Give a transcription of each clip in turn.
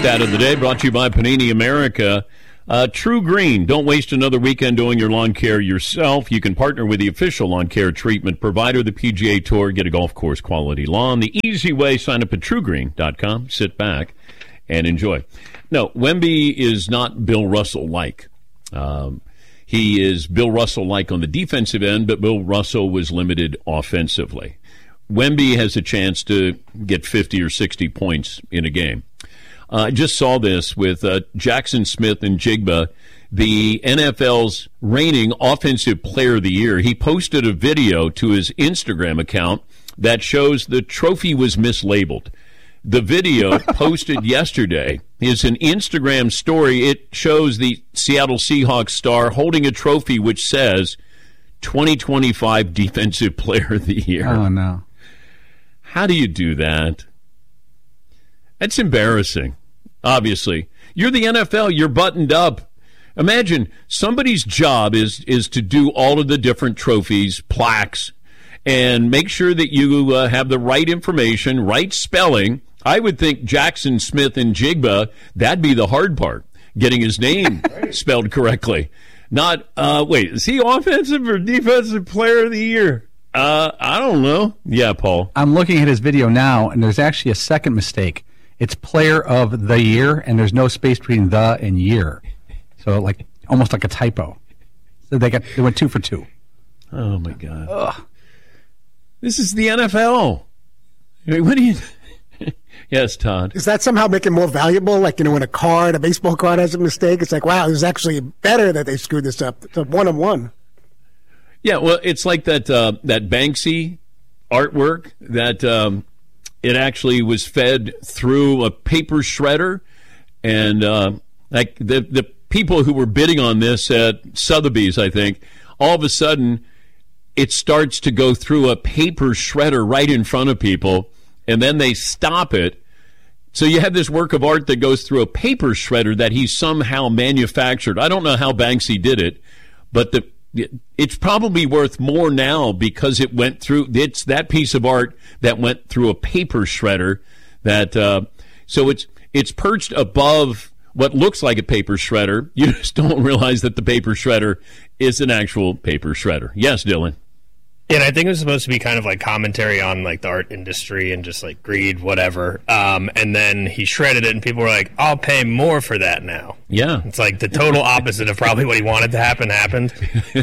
stat of the day brought to you by Panini America. True Green. Don't waste another weekend doing your lawn care yourself. You can partner with the official lawn care treatment provider, the PGA Tour. Get a golf course quality lawn. The easy way, sign up at truegreen.com. Sit back and enjoy. No, Wemby is not Bill Russell-like. He is Bill Russell-like on the defensive end, but Bill Russell was limited offensively. Wemby has a chance to get 50 or 60 points in a game. I just saw this with Jackson Smith and Jigba, the NFL's reigning Offensive Player of the Year. He posted a video to his Instagram account that shows the trophy was mislabeled. The video posted yesterday is an Instagram story. It shows the Seattle Seahawks star holding a trophy which says 2025 Defensive Player of the Year. Oh, no. How do you do that? That's embarrassing, obviously. You're the NFL. You're buttoned up. Imagine somebody's job is to do all of the different trophies, plaques, and make sure that you have the right information, right spelling. I would think Jackson Smith and Jigba, that'd be the hard part, getting his name spelled correctly. Not, wait, is he offensive or defensive player of the year? I don't know. Yeah, Paul. I'm looking at his video now, and there's actually a second mistake. It's player of the year, and there's no space between the and year. So like almost like a typo. So they went 2 for 2. Oh, my God. Ugh. This is the NFL. What do you... Yes, Todd. Does that somehow make it more valuable? Like, when a baseball card has a mistake, it's like, wow, it was actually better that they screwed this up. It's a 1-on-1. Yeah, well, it's like that Banksy artwork that it actually was fed through a paper shredder, and like the people who were bidding on this at Sotheby's, I think, all of a sudden it starts to go through a paper shredder right in front of people, and then they stop it. So you have this work of art that goes through a paper shredder that he somehow manufactured. I don't know how Banksy did it, but it's probably worth more now because it went through. It's that piece of art that went through a paper shredder. So it's perched above what looks like a paper shredder. You just don't realize that the paper shredder is an actual paper shredder. Yes, Dylan. Yeah, and I think it was supposed to be kind of like commentary on like the art industry and just like greed, whatever. And then he shredded it, and people were like, "I'll pay more for that now." Yeah, it's like the total opposite of probably what he wanted to happen happened.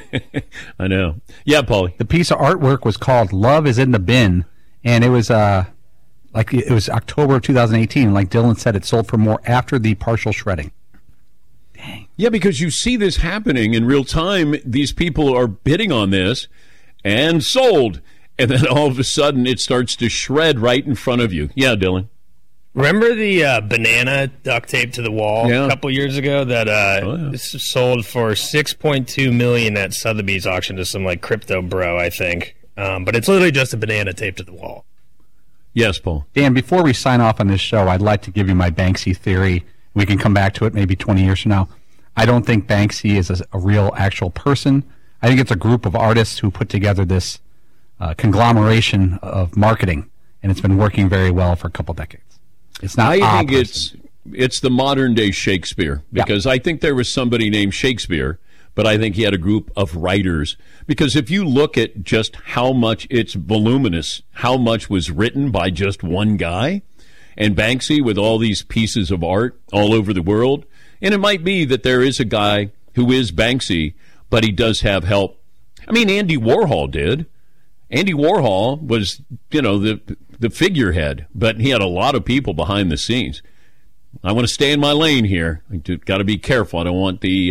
I know. Yeah, Paulie. The piece of artwork was called "Love Is in the Bin," and it was it was October of 2018. Like Dylan said, it sold for more after the partial shredding. Dang. Yeah, because you see this happening in real time. These people are bidding on this. And sold. And then all of a sudden it starts to shred right in front of you. Yeah, Dylan. Remember the banana duct tape to the wall a couple years ago that this sold for $6.2 million at Sotheby's auction to some like crypto bro, I think. But it's literally just a banana taped to the wall. Yes, Paul. Dan, before we sign off on this show, I'd like to give you my Banksy theory. We can come back to it maybe 20 years from now. I don't think Banksy is a real actual person. I think it's a group of artists who put together this conglomeration of marketing, and it's been working very well for a couple decades. It's not. I think it's the modern day Shakespeare, because I think there was somebody named Shakespeare, but I think he had a group of writers. Because if you look at just how much it's voluminous, how much was written by just one guy, and Banksy with all these pieces of art all over the world, and it might be that there is a guy who is Banksy, but he does have help. I mean, Andy Warhol did. Andy Warhol was, the figurehead, but he had a lot of people behind the scenes. I want to stay in my lane here. Got to be careful. I don't want the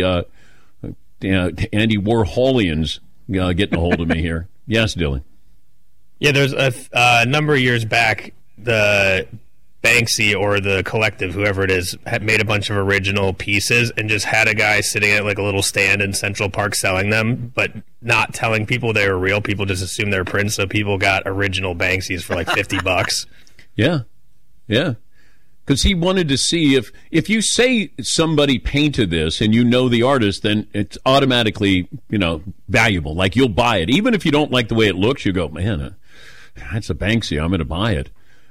Andy Warholians getting a hold of me here. Yes, Dylan. Yeah, there's a number of years back, the Banksy or the collective, whoever it is, had made a bunch of original pieces and just had a guy sitting at like a little stand in Central Park selling them, but not telling people they were real. People just assumed they were prints, so people got original Banksys for like $50. Yeah. Because he wanted to see if you say somebody painted this and you know the artist, then it's automatically, valuable. Like you'll buy it. Even if you don't like the way it looks, you go, man, that's a Banksy. I'm going to buy it.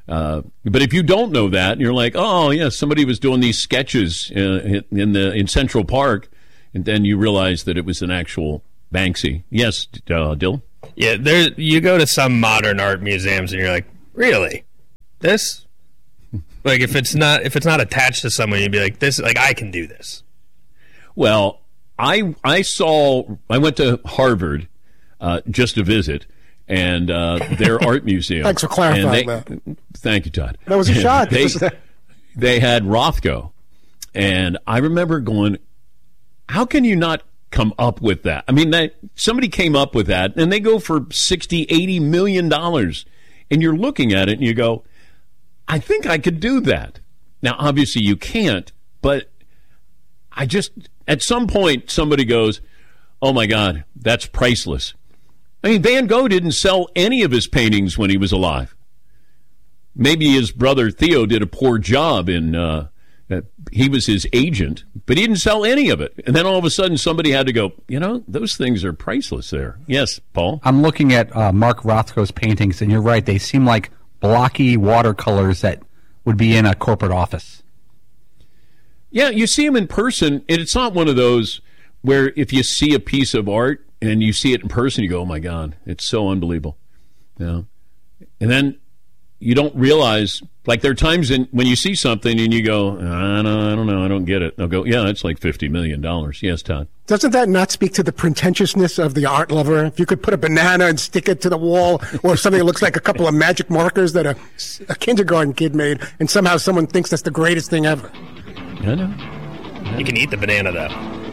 But if you don't know that, and you're like, oh, yeah, somebody was doing these sketches in Central Park, and then you realize that it was an actual Banksy. Yes, Dill? Yeah, you go to some modern art museums, and you're like, really? This? Like, if it's not attached to someone, you'd be like, this, like, I can do this. Well, I went to Harvard just to visit, and their art museum. Thanks for clarifying that. Thank you, Todd. That was a shot. They had Rothko, and I remember going, how can you not come up with that? I mean, somebody came up with that, and they go for $60-80 million, and you're looking at it, and you go, I think I could do that. Now, obviously, you can't, but at some point, somebody goes, oh, my God, that's priceless. I mean, Van Gogh didn't sell any of his paintings when he was alive. Maybe his brother Theo did a poor job he was his agent, but he didn't sell any of it. And then all of a sudden somebody had to go, those things are priceless there. Yes, Paul? I'm looking at Mark Rothko's paintings, and you're right. They seem like blocky watercolors that would be in a corporate office. Yeah, you see them in person, and it's not one of those where if you see a piece of art and you see it in person, you go, oh, my God, it's so unbelievable. And then you don't realize, like there are times when you see something and you go, I don't know, I don't get it. They'll go, yeah, it's like $50 million. Yes, Todd? Doesn't that not speak to the pretentiousness of the art lover? If you could put a banana and stick it to the wall, or something that looks like a couple of magic markers that a kindergarten kid made, and somehow someone thinks that's the greatest thing ever. I know. You can eat the banana, though.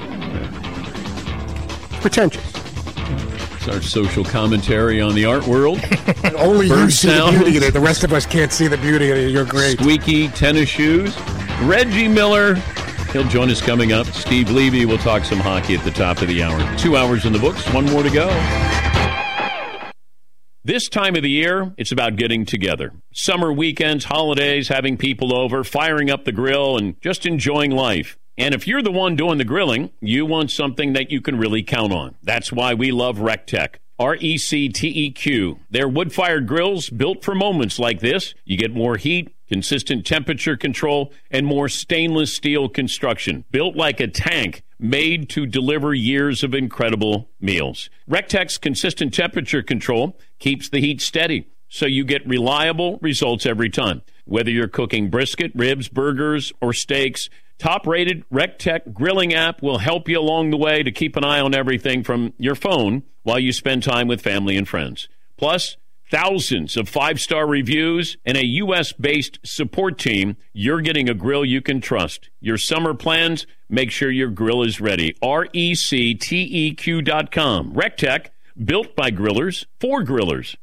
Pretentious. It's our social commentary on the art world. Only you see the sounds. beauty in it. The rest of us can't see the beauty in it. You're great. Squeaky tennis shoes. Reggie Miller. He'll join us coming up. Steve Levy will talk some hockey at the top of the hour. 2 hours in the books. One more to go. This time of the year, it's about getting together. Summer weekends, holidays, having people over, firing up the grill, and just enjoying life. And if you're the one doing the grilling, you want something that you can really count on. That's why we love RecTech. RecTeq. They're wood-fired grills built for moments like this. You get more heat, consistent temperature control, and more stainless steel construction. Built like a tank, made to deliver years of incredible meals. RecTech's consistent temperature control keeps the heat steady, so you get reliable results every time. Whether you're cooking brisket, ribs, burgers, or steaks, top-rated RecTech grilling app will help you along the way to keep an eye on everything from your phone while you spend time with family and friends. Plus, thousands of 5-star reviews and a U.S.-based support team. You're getting a grill you can trust. Your summer plans, make sure your grill is ready. RecTeq.com. RecTech, built by grillers for grillers.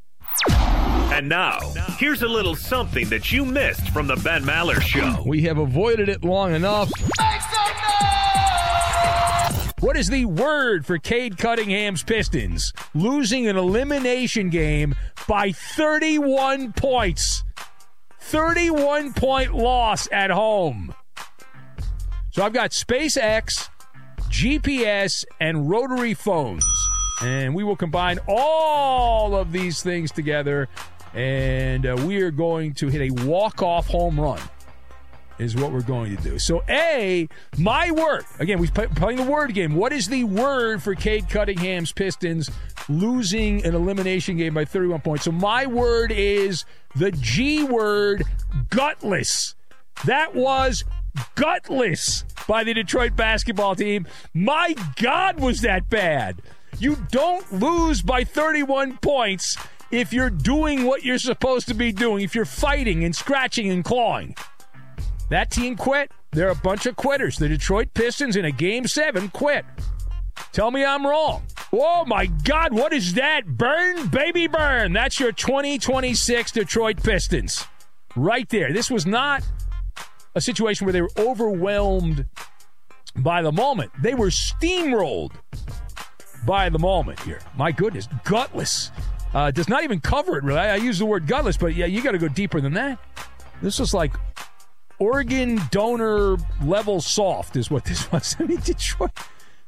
And now, here's a little something that you missed from the Ben Maller Show. We have avoided it long enough. Make some noise! What is the word for Cade Cunningham's Pistons losing an elimination game by 31 points? 31-point loss at home. So I've got SpaceX, GPS, and rotary phones. And we will combine all of these things together, and we are going to hit a walk-off home run is what we're going to do. So, my word. Again, we're playing the word game. What is the word for Cade Cunningham's Pistons losing an elimination game by 31 points? So my word is the G word, gutless. That was gutless by the Detroit basketball team. My God, was that bad. You don't lose by 31 points if you're doing what you're supposed to be doing, if you're fighting and scratching and clawing. That team quit. They're a bunch of quitters. The Detroit Pistons in a Game 7 quit. Tell me I'm wrong. Oh, my God, what is that? Burn, baby, burn. That's your 2026 Detroit Pistons. Right there. This was not a situation where they were overwhelmed by the moment. They were steamrolled by the moment here. My goodness, gutless. Does not even cover it, really. I use the word gutless, but yeah, you got to go deeper than that. This was like organ donor level soft is what this was. I mean, Detroit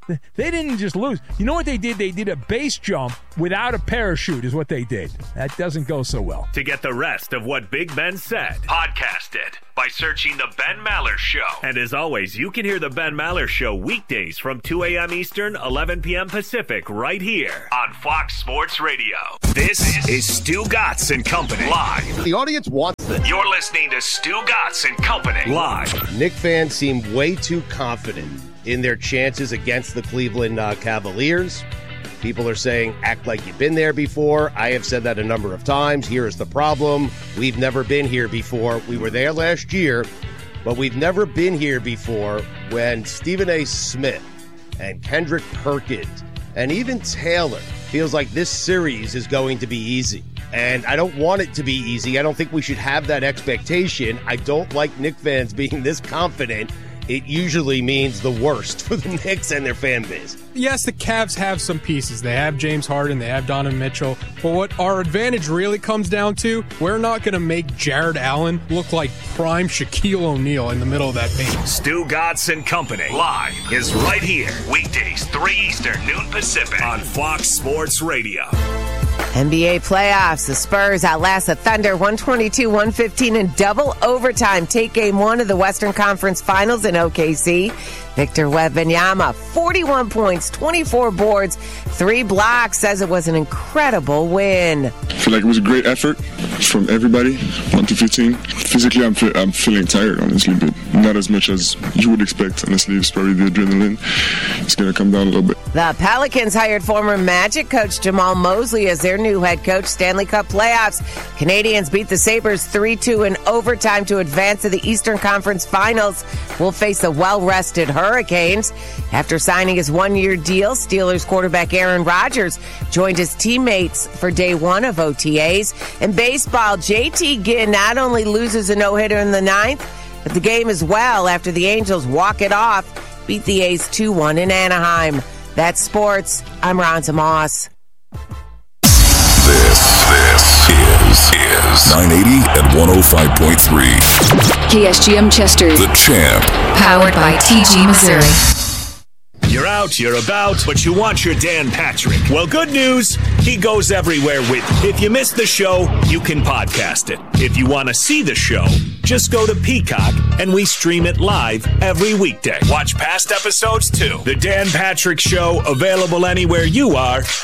They didn't just lose. You know what they did? They did a base jump without a parachute is what they did. That doesn't go so well. To get the rest of what Big Ben said, podcast it by searching The Ben Maller Show. And as always, you can hear The Ben Maller Show weekdays from 2 a.m. Eastern, 11 p.m. Pacific, right here on Fox Sports Radio. This is Stu Gatz and Company live. The audience wants this. You're listening to Stu Gatz and Company live. Knicks fans seem way too confident in their chances against the Cleveland Cavaliers. People are saying, act like you've been there before. I have said that a number of times. Here is the problem. We've never been here before. We were there last year, but we've never been here before when Stephen A. Smith and Kendrick Perkins and even Taylor feels like this series is going to be easy. And I don't want it to be easy. I don't think we should have that expectation. I don't like Knicks fans being this confident. It usually means the worst for the Knicks and their fan base. Yes, the Cavs have some pieces. They have James Harden, they have Donovan Mitchell. But what our advantage really comes down to, we're not going to make Jared Allen look like prime Shaquille O'Neal in the middle of that paint. Stu Gatz and Company live is right here. Weekdays, 3 Eastern, noon Pacific on Fox Sports Radio. NBA playoffs. The Spurs outlast the Thunder 122-115 in double overtime. Take game one of the Western Conference Finals in OKC. Victor Wembanyama, 41 points, 24 boards, 3 blocks, says it was an incredible win. I feel like it was a great effort from everybody, 1 to 15. Physically, I'm feeling tired, honestly, but not as much as you would expect. Honestly, it's probably the adrenaline. It's going to come down a little bit. The Pelicans hired former Magic coach Jamal Mosley as their new head coach. Stanley Cup playoffs. Canadians beat the Sabres 3-2 in overtime to advance to the Eastern Conference Finals. Will face the well-rested Hurricanes. After signing his one-year deal, Steelers quarterback Aaron Rodgers joined his teammates for day one of OTAs. In baseball, JT Ginn not only loses a no-hitter in the ninth, but the game as well after the Angels walk it off, beat the A's 2-1 in Anaheim. That's sports. I'm Ronza Moss. This is 980 and 105.3. KSGM Chester. The Champ. Powered by TG Missouri. You're out, you're about, but you want your Dan Patrick. Well, good news, he goes everywhere with you. If you missed the show, you can podcast it. If you want to see the show, just go to Peacock and we stream it live every weekday. Watch past episodes too. The Dan Patrick Show, available anywhere you are